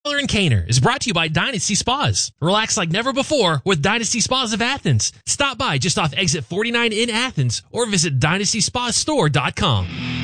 Tyler and Kaner is brought to you by Dynasty Spas. Relax like never before with Dynasty Spas of Athens. Stop by just off exit 49 in Athens or visit DynastySpaStore.com.